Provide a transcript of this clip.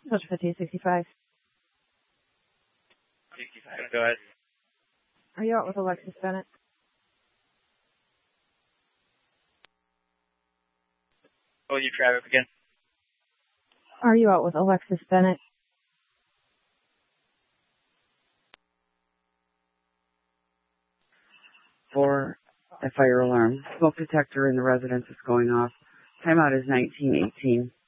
Social 5865. 65, go ahead. Are you out with Alexis Bennett? Oh, you try it again? Are you out with Alexis Bennett? For a fire alarm. Smoke detector in the residence is going off. Timeout is 1918.